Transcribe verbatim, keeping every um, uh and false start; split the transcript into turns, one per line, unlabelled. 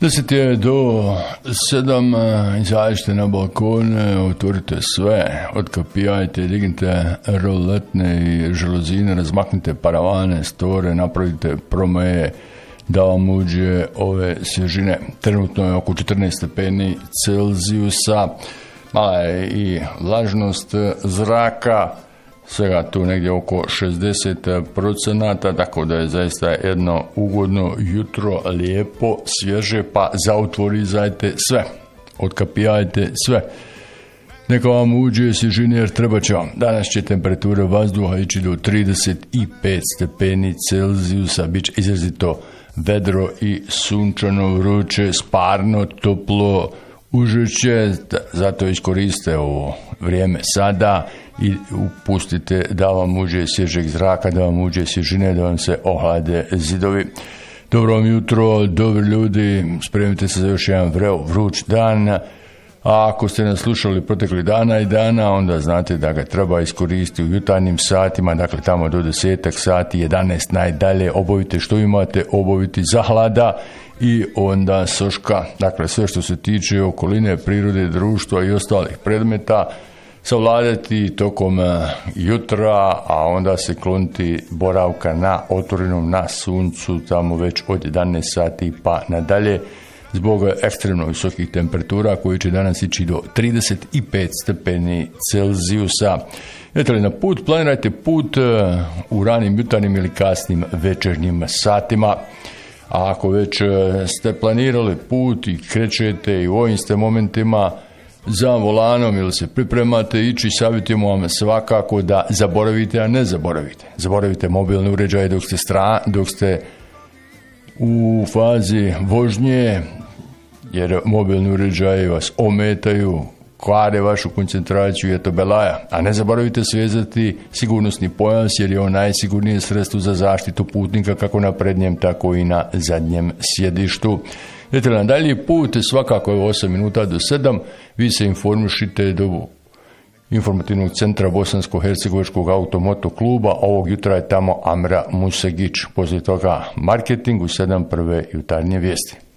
Deset je do sedam, izađite na balkone, otvorite sve, otkapijajte, dignite roletne i želozine, razmaknite paravane, store, napravite promeje, da vam uđe ove svježine. Trenutno je oko četrnaest stepeni Celzijusa, mala je i vlažnost zraka, svega tu negdje oko šezdeset procenata, tako da je zaista jedno ugodno jutro, lijepo, svježe, pa zautvorizajte sve, otkapijajte sve. Neka vam uđe svježine jer treba će vam. Danas će temperatura vazduha ići do trideset pet stepeni Celzijusa, bit će izrazito vedro i sunčano, vruće, sparno, toplo, užeće, zato iskoriste ovo vrijeme sada i upustite da vam uđe svježeg zraka, da vam uđe svježine, da vam se ohlade zidovi. Dobro vam jutro, dobri ljudi, spremite se za još jedan vreo, vruć dan, a ako ste nas slušali protekli dana i dana, onda znate da ga treba iskoristiti u jutarnjim satima, dakle tamo do desetak sati, jedanaest najdalje, obavite što imate, obaviti zahlada i onda soška, dakle sve što se tiče okoline, prirode, društva i ostalih predmeta, savladati tokom jutra, a onda se kloniti boravka na otvorenom, na suncu, tamo već od jedanaest sati pa nadalje, zbog ekstremno visokih temperatura koji će danas ići do trideset pet stepeni Celzijusa. Idete li na put, planirajte put u ranim jutarnjim ili kasnim večernjim satima. A ako već ste planirali put i krećete i u ovim ste momentima za volanom ili se pripremate ići, savjetujemo vam svakako da zaboravite, a ne zaboravite. Zaboravite mobilne uređaje dok ste, stra, dok ste u fazi vožnje, jer mobilni uređaji vas ometaju, kvare vašu koncentraciju i eto belaja. A ne zaboravite svezati sigurnosni pojas jer je on najsigurnije sredstvo za zaštitu putnika kako na prednjem tako i na zadnjem sjedištu. Idete na dalji put, svakako je osam minuta do sedam, vi se informišite do informativnog centra Bosansko-hercegovačkog automoto kluba, ovog jutra je tamo Amra Musegić, poslije toga marketing u sedam prve jutarnje vijesti.